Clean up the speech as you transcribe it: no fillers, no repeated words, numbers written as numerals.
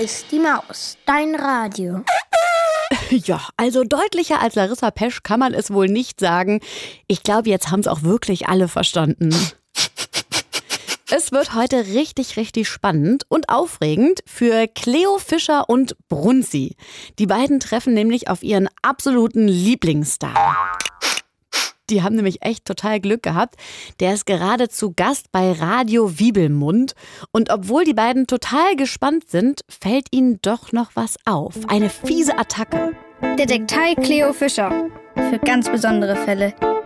ist die Maus, dein Radio. Ja, also deutlicher als Larissa Pesch kann man es wohl nicht sagen. Ich glaube, jetzt haben es auch wirklich alle verstanden. Es wird heute richtig, richtig spannend und aufregend für Cleo Fischer und Brunzi. Die beiden treffen nämlich auf ihren absoluten Lieblingsstar. Die haben nämlich echt total Glück gehabt. Der ist gerade zu Gast bei Radio Wiebelmund. Und obwohl die beiden total gespannt sind, fällt ihnen doch noch was auf. Eine fiese Attacke. Detektei Cleo Fischer. Für ganz besondere Fälle.